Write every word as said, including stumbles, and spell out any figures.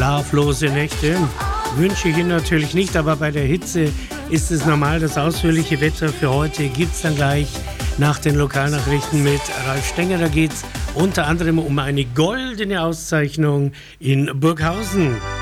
Schlaflose Nächte wünsche ich Ihnen natürlich nicht, aber bei der Hitze ist es normal. Das ausführliche Wetter für heute gibt es dann gleich nach den Lokalnachrichten mit Ralf Stenger. Da geht es unter anderem um eine goldene Auszeichnung in Burghausen.